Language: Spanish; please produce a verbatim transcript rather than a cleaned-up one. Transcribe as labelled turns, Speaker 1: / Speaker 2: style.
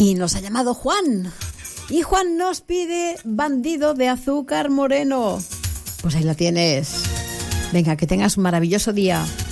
Speaker 1: Y nos ha llamado Juan. Y Juan nos pide Bandido de Azúcar Moreno. Pues ahí lo tienes. Venga, que tengas un maravilloso día.